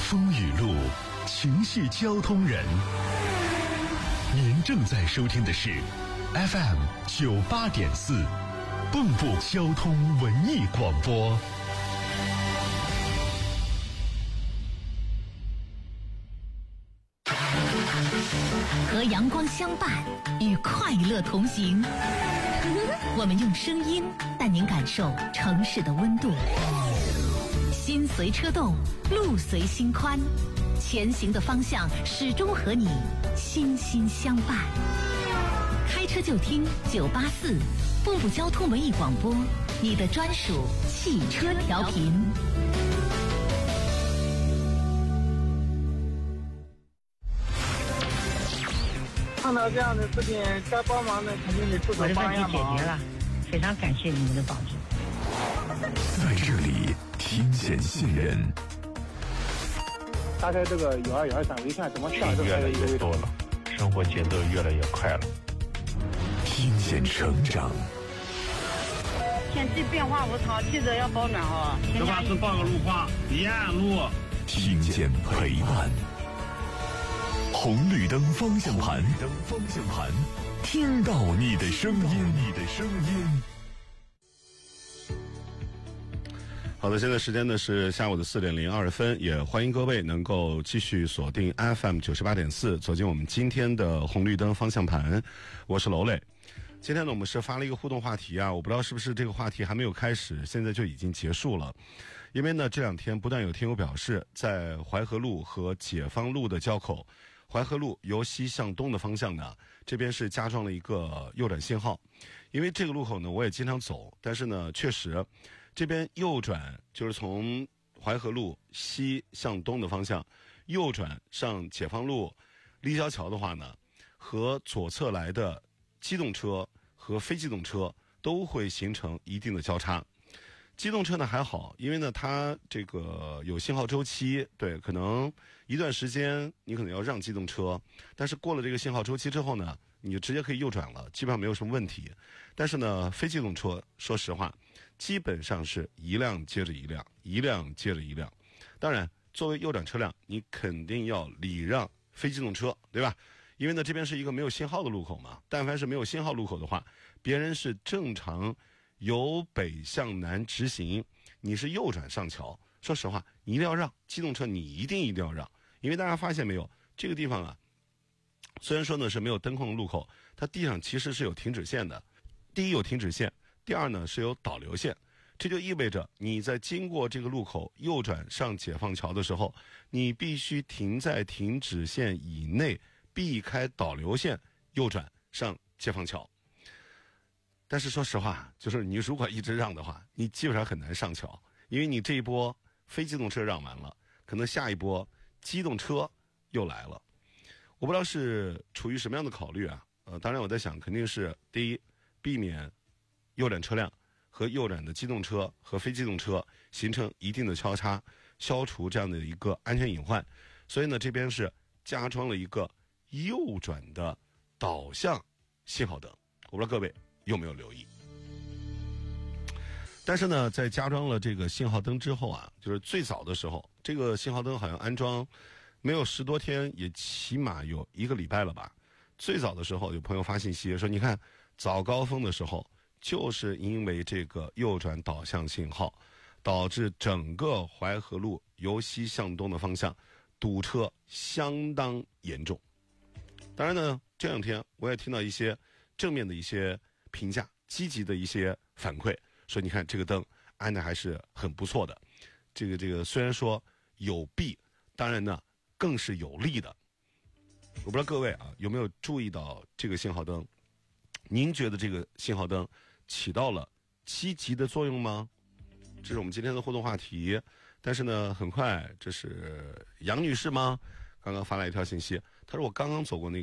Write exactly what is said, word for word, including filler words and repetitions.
风雨路，情系交通人。您正在收听的是 F M 九八点四，蚌埠交通文艺广播。 和阳光相伴，与快乐同行。我们用声音带您感受城市的温度。心随车动，路随心宽，前行的方向始终和你心心相伴。开车就听九八四，蚌埠交通文艺广播，你的专属汽车调频。 看到这样的事情，该帮忙的肯定得出手帮一下忙。 我的问题解决了，非常感谢你们的帮助。 在这里听见信任。 大概这个有二有二三微信怎么上？ 越来越多了，生活节奏越来越快了。 听见成长。 天气变化无常，记得要保暖哦。 这把是报个路况，沿路。 听见陪伴。红绿灯方向盘，灯方向盘，听到你的声音，你的声音。 好的，现在时间呢是下午的四点零二分，也欢迎各位能够继续锁定 F M 九十八点四，走进我们今天的红绿灯方向盘。我是娄磊。今天呢，我们是发了一个互动话题啊，我不知道是不是这个话题还没有开始，现在就已经结束了。因为呢，这两天不但有听友表示，在淮河路和解放路的交口。淮河路由西向东的方向呢，这边是加装了一个右转信号。因为这个路口呢，我也经常走，但是呢，确实这边右转就是从淮河路西向东的方向右转上解放路立交桥的话呢，和左侧来的机动车和非机动车都会形成一定的交叉。机动车呢还好，因为呢它这个有信号周期，对，可能一段时间你可能要让机动车，但是过了这个信号周期之后呢，你就直接可以右转了，基本上没有什么问题。但是呢，非机动车说实话，基本上是一辆接着一辆，一辆接着一辆。当然，作为右转车辆，你肯定要礼让非机动车，对吧？因为呢这边是一个没有信号的路口嘛，但凡是没有信号路口的话，别人是正常由北向南直行，你是右转上桥，说实话你一定要让机动车，你一定一定要让。因为大家发现没有，这个地方啊，虽然说呢是没有灯控的路口，它地上其实是有停止线的。第一有停止线，第二呢是有导流线，这就意味着你在经过这个路口右转上解放桥的时候，你必须停在停止线以内，避开导流线，右转上解放桥。但是说实话，就是你如果一直让的话，你基本上很难上桥，因为你这一波非机动车让完了，可能下一波机动车又来了。我不知道是出于什么样的考虑啊？呃，当然我在想，肯定是第一，避免右转车辆和右转的机动车和非机动车形成一定的交叉，消除这样的一个安全隐患。所以呢，这边是加装了一个右转的导向信号灯，我不知道各位有没有留意。但是呢，在加装了这个信号灯之后啊，就是最早的时候，这个信号灯好像安装没有十多天，也起码有一个礼拜了吧。最早的时候有朋友发信息说，你看早高峰的时候，就是因为这个右转导向信号，导致整个淮河路由西向东的方向堵车相当严重。当然呢，这两天我也听到一些正面的一些评价，积极的一些反馈，说你看这个灯安的还是很不错的。这个这个虽然说有弊，当然呢更是有利的。我不知道各位啊有没有注意到这个信号灯？您觉得这个信号灯起到了积极的作用吗？这是我们今天的互动话题。但是呢，很快，这是杨女士吗？刚刚发来一条信息，她说我刚刚走过那个